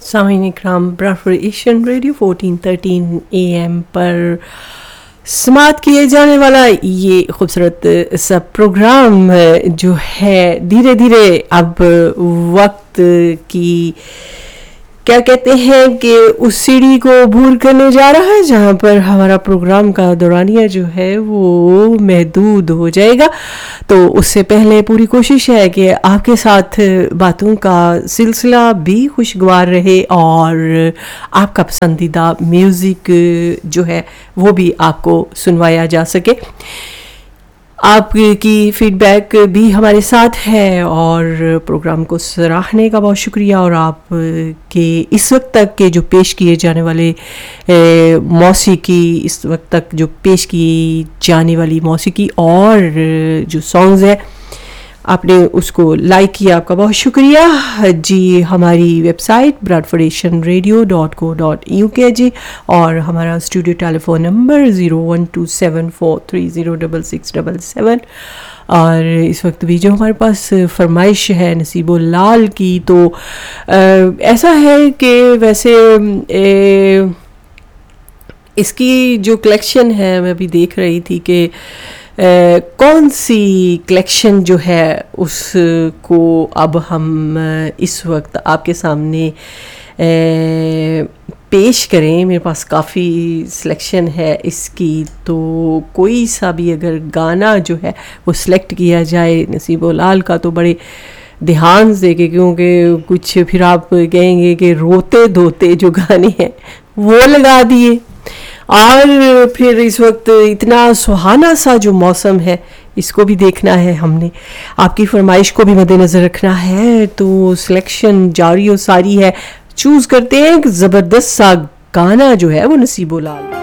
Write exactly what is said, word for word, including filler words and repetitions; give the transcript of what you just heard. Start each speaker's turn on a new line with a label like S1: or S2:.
S1: सामीन इकराम Bradford Asian radio fourteen thirteen A M पर समात किए जाने वाला ये खूबसूरत सा प्रोग्राम जो है धीरे धीरे अब वक्त की क्या कहते हैं कि उस सीढ़ी को भूर करने जा रहा है जहाँ पर हमारा प्रोग्राम का दौरानिया जो है वो महदूद हो जाएगा। तो उससे पहले पूरी कोशिश है कि आपके साथ बातों का सिलसिला भी खुशगवार रहे और आपका पसंदीदा म्यूज़िक जो है वो भी आपको सुनवाया जा सके। आपकी फीडबैक भी हमारे साथ है और प्रोग्राम को सराहने का बहुत शुक्रिया। और आप के इस वक्त तक के जो पेश किए जाने वाले मौसीकी इस वक्त तक जो पेश की जाने वाली मौसीकी और जो सॉन्ग्स है आपने उसको लाइक किया, आपका बहुत शुक्रिया जी। हमारी website Bradford Asian radio dot co dot U के जी और हमारा studio telephone number zero one two seven four three zero double six double seven. और इस वक्त भी जो हमारे पास फरमाइश है नसीबुल लाल की, तो आ, ऐसा है कि वैसे ए, इसकी जो कलेक्शन है मैं अभी देख रही थी कि Uh, कौन सी कलेक्शन जो है उसको अब हम uh, इस वक्त आपके सामने uh, पेश करें। मेरे पास काफ़ी सिलेक्शन है इसकी, तो कोई सा भी अगर गाना जो है वो सिलेक्ट किया जाए नसीबुल लाल का तो बड़े ध्यान से के, क्योंकि कुछ फिर आप कहेंगे कि रोते धोते जो गाने हैं वो लगा दिए। और फिर इस वक्त इतना सुहाना सा जो मौसम है इसको भी देखना है हमने, आपकी फरमाइश को भी मद्देनज़र रखना है। तो सिलेक्शन जारी और सारी है, चूज़ करते हैं एक ज़बरदस्त सा गाना जो है वो नसीबुल लाल।